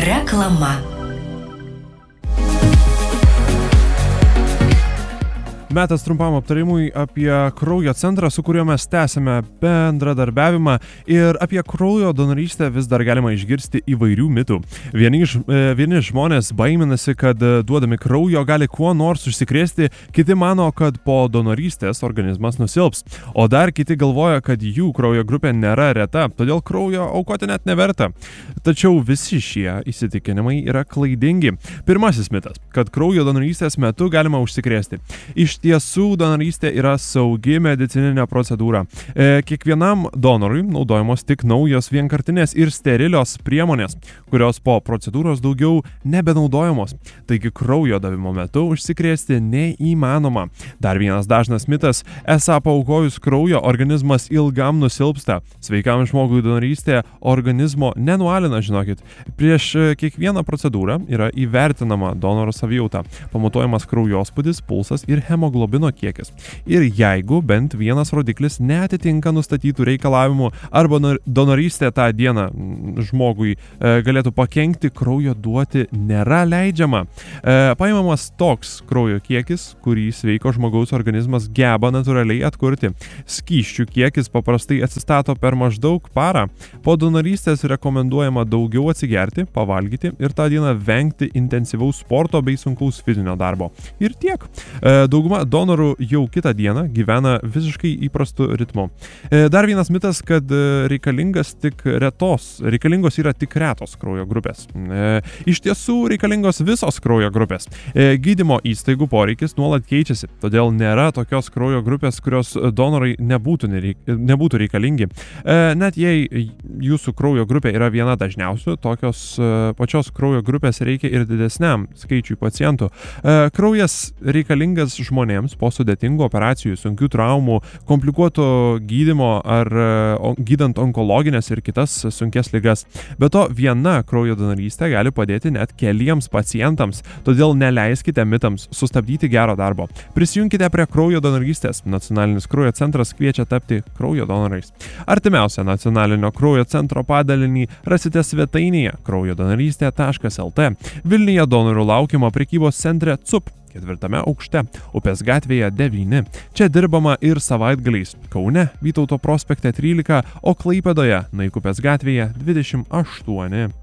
Reklama. Metas trumpam aptarimui apie kraujo centrą, su kuriuo mes tęsime bendradarbiavimą, ir apie kraujo donorystę vis dar galima išgirsti įvairių mitų. Vieni žmonės baiminasi, kad duodami kraujo gali kuo nors užsikrėsti, kiti mano, kad po donorystės organizmas nusilps, o dar kiti galvoja, kad jų kraujo grupė nėra reta, todėl kraujo aukoti net neverta. Tačiau visi šie įsitikinimai yra klaidingi. Pirmasis mitas, kad kraujo donorystės metu galima užsikrėsti. Iš tiesų, donorystė yra saugi medicininė procedūra. Kiekvienam donorui naudojamos tik naujos vienkartinės ir sterilios priemonės, kurios po procedūros daugiau nebenaudojamos. Taigi kraujo davimo metu užsikrėsti neįmanoma. Dar vienas dažnas mitas, esą paaukojus kraujo organizmas ilgam nusilpsta. Sveikam žmogui donorystė organizmo nenualina, žinokit. Prieš kiekvieną procedūrą yra įvertinama donoro savijauta, pamatuojamas kraujospūdis, pulsas ir hemoglobino kiekis. Ir jeigu bent vienas rodiklis neatitinka nustatytų reikalavimų arba donorystė tą dieną žmogui galėtų pakenkti, kraujo duoti nėra leidžiama. Paimamas toks kraujo kiekis, kurį sveiko žmogaus organizmas geba natūraliai atkurti. Skysčių kiekis paprastai atsistato per maždaug parą. Po donorystės rekomenduojama daugiau atsigerti, pavalgyti ir tą dieną vengti intensyvaus sporto bei sunkaus fizinio darbo. Ir tiek. Dauguma donorų jau kitą dieną gyvena visiškai įprastu ritmu. Dar vienas mitas, kad reikalingos yra tik retos kraujo grupės. Iš tiesų reikalingos visos kraujo grupės. Gydymo įstaigų poreikis nuolat keičiasi, todėl nėra tokios kraujo grupės, kurios donorai nebūtų reikalingi. Net jei jūsų kraujo grupė yra viena dažniausių, tokios pačios kraujo grupės reikia ir didesniam skaičiui pacientų. Kraujas reikalingas žmonėms po sudėtingų operacijų, sunkių traumų, komplikuoto gydymo ar gydant onkologinės ir kitas sunkes ligas. Be to, viena kraujo donorystė gali padėti net keliems pacientams, todėl neleiskite mitams sustabdyti gero darbo. Prisijunkite prie kraujo donorystės. Nacionalinis kraujo centras kviečia tapti kraujo donorais. Artimiausią nacionalinio kraujo centro padalinį rasite svetainėje kraujodonorystė.lt. Vilniuje donorų laukiama prekybos centre CUP 4 aukšte, Upės gatvėje 9. Čia dirbama ir savaitgaliais. Kaune, Vytauto prospekte 13, o Klaipėdoje, Naikupės gatvėje 28.